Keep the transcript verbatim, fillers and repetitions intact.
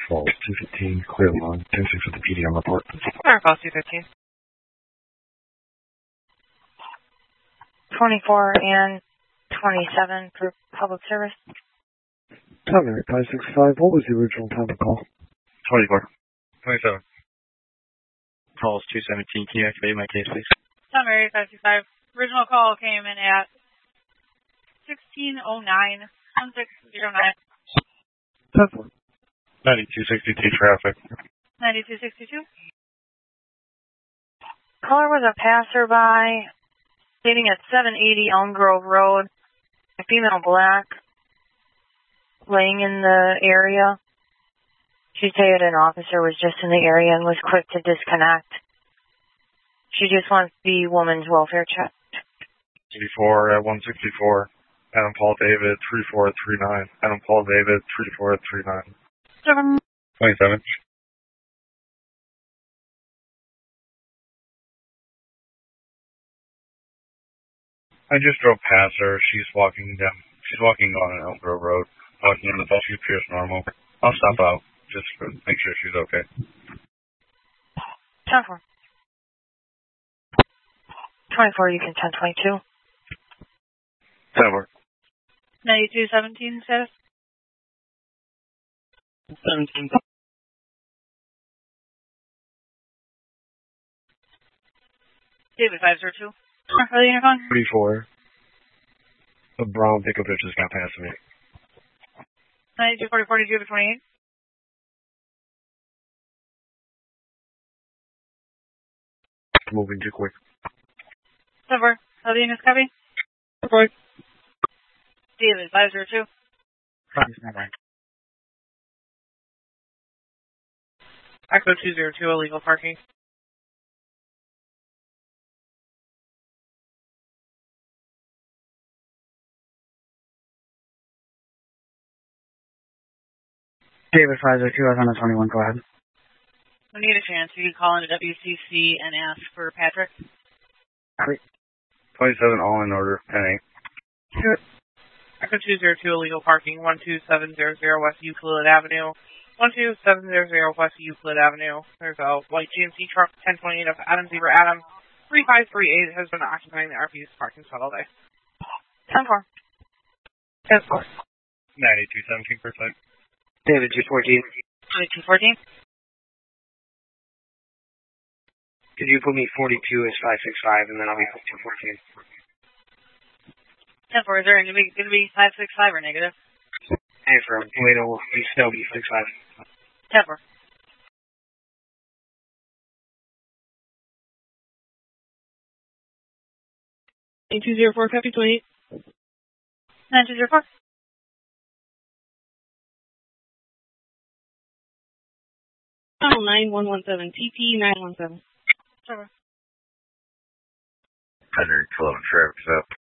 Falls two fifteen, clear line, ten six with the P D on report. Clear Falls two fifteen. twenty-four and twenty-seven for public service. Tower eight five six five, what was the original time of call? twenty-four. twenty-seven. Calls two seventeen, can you activate my case, please? Tower eight five six five, original call came in at sixteen oh nine, one six zero nine. ten four. ninety-two sixty-two traffic. ninety-two sixty-two. Caller was a passerby, stating at seven eighty Elm Grove Road, a female black, laying in the area. She said an officer was just in the area and was quick to disconnect. She just wants the woman's welfare checked. sixty-four at one sixty-four. Adam Paul David, three four three nine. Adam Paul David, three four three nine. Seven. twenty-seven. I just drove past her. She's walking down. She's walking on an Elm Grove Road. Walking on the bus. She appears normal. I'll stop out just to make sure she's okay. ten four. twenty-four, you can ten twenty-two. ten four. ninety-two seventeen status. seventeen. David five zero two. Are the intercom? thirty-four. A brown pickup that just got past me. ninety-two forty forty-two to twenty-eight. Moving too quick. ten four. Are the units copy? Okay. David five zero two. Echo two zero two, illegal parking. David five zero two, I was on the twenty-one, go ahead. When you get a chance, you can call into W C C and ask for Patrick. twenty-seven, all in order, ten eight. Sure. Echo two zero two, illegal parking, one two seven zero zero West Euclid Avenue. one two seven zero zero West Euclid Avenue. There's a white G M C truck, ten twenty-eight of Adam Zebra Adam. three five three eight has been occupying the R P's parking spot all day. ten four. ten four. ninety-two seventeen per site. David two fourteen. twenty-two fourteen. Could you put me forty-two as five six five, and then I'll be two fourteen. ten four, is there going to be, going to be five six five or negative? Hey, for later will be still be six five. ten four. nine two zero four, copy twenty-eight. nine two zero four. nine one one seven, T P nine one seven. one hundred twelve traffic's up.